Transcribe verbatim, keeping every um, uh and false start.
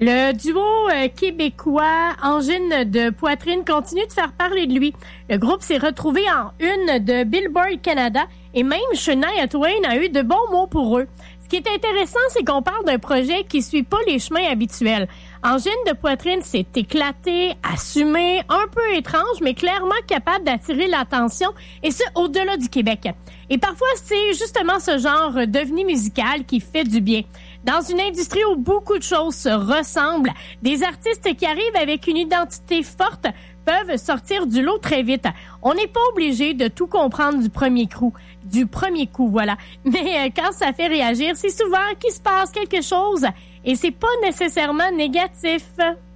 Le duo euh, québécois Angine de Poitrine continue de faire parler de lui. Le groupe s'est retrouvé en une de Billboard Canada et même Shania Twain a eu de bons mots pour eux. Ce qui est intéressant, c'est qu'on parle d'un projet qui suit pas les chemins habituels. Angine de Poitrine s'est éclaté, assumé, un peu étrange, mais clairement capable d'attirer l'attention, et ce, au-delà du Québec. Et parfois, c'est justement ce genre d'ovni musical qui fait du bien. Dans une industrie où beaucoup de choses se ressemblent, des artistes qui arrivent avec une identité forte peuvent sortir du lot très vite. On n'est pas obligé de tout comprendre du premier coup, du premier coup, voilà. Mais euh, quand ça fait réagir, c'est souvent qu'il se passe quelque chose et c'est pas nécessairement négatif.